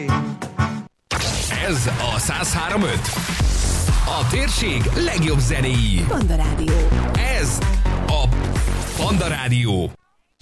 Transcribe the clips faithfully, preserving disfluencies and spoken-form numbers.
Ez a száz három pont öt. A térség legjobb zenéi. Panda Rádió. Ez a Panda Rádió.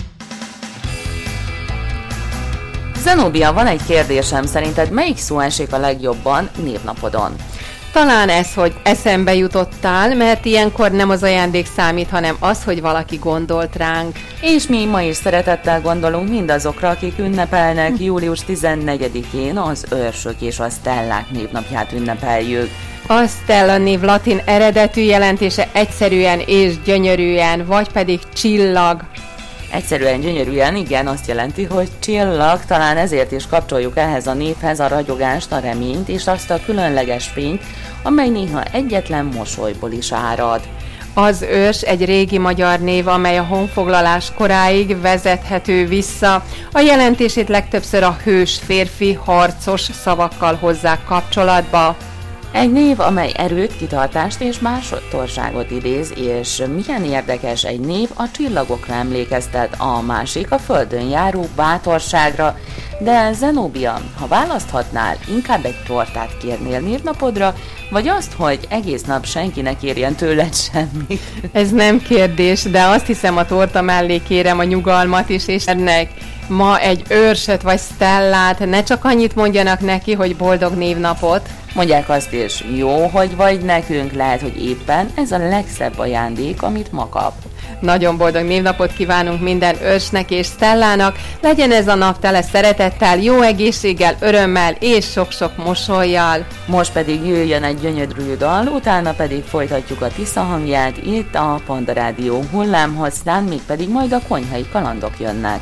Zenobia, van egy kérdésem, szerinted melyik szó esik a legjobban névnapodon? Talán ez, hogy eszembe jutottál, mert ilyenkor nem az ajándék számít, hanem az, hogy valaki gondolt ránk. És mi ma is szeretettel gondolunk mindazokra, akik ünnepelnek. Július tizennegyedikén az őrsök és a stellák névnapját ünnepeljük. A Stella név latin eredetű jelentése egyszerűen és gyönyörűen, vagy pedig csillag. Egyszerűen gyönyörűen, igen, azt jelenti, hogy csillag, talán ezért is kapcsoljuk ehhez a névhez a ragyogást, a reményt és azt a különleges fényt, amely néha egyetlen mosolyból is árad. Az őrs egy régi magyar név, amely a honfoglalás koráig vezethető vissza. A jelentését legtöbbször a hős férfi, harcos szavakkal hozzák kapcsolatba. Egy név, amely erőt, kitartást és bátorságot idéz, és milyen érdekes, egy név a csillagokra emlékeztet, a másik a földön járó bátorságra. De Zenobia, ha választhatnál, inkább egy tortát kérnél névnapodra, vagy azt, hogy egész nap senki ne kérjen tőled semmit? Ez nem kérdés, de azt hiszem, a torta mellé kérem a nyugalmat is, és ennek ma egy őrsöt vagy stellát, ne csak annyit mondjanak neki, hogy boldog névnapot. Mondják azt is, jó, hogy vagy nekünk, lehet, hogy éppen ez a legszebb ajándék, amit ma kap. Nagyon boldog névnapot kívánunk minden őrsnek és stellának, legyen ez a nap tele szeretettel, jó egészséggel, örömmel és sok-sok mosollyal. Most pedig jöjjön egy gyönyörű dal, utána pedig folytatjuk a Tisza hangját itt a Panda Rádió hullámhosszán, még pedig majd a konyhai kalandok jönnek.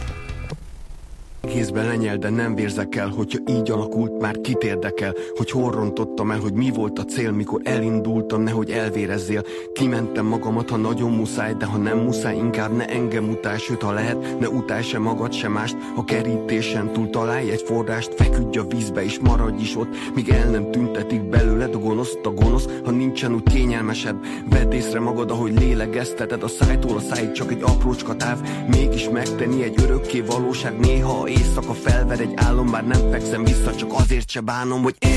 Kézben lenyel, de nem vérzek el, hogyha így alakult, már kit érdekel, hogy hol rontottam el, hogy mi volt a cél, mikor elindultam, nehogy elvérezzél. Kimentem magamat, ha nagyon muszáj, de ha nem muszáj, inkább ne engem utálj, sőt, ha lehet, ne utálj se magad, se mást. Ha kerítésen túl találj egy forrást, feküdj a vízbe és maradj is ott, míg el nem tüntetik belőled a gonoszt, a gonosz, ha nincsen úgy kényelmesebb. Vedd észre magad, ahogy lélegezteted, a szájtól a száig csak egy aprócska táv, mégis megtenni egy örökké valóság, néha éjszaka felver egy álom, bár nem fekszem vissza, csak azért se bánom, hogy én